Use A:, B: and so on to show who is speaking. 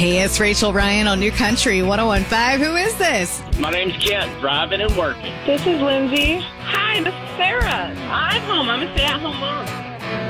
A: Hey, it's Rachel Ryan on New Country 101.5. Who is this?
B: My name's Kent, driving and working.
C: This is Lindsay.
D: Hi, this is Sarah. I'm home. I'm a stay-at-home mom.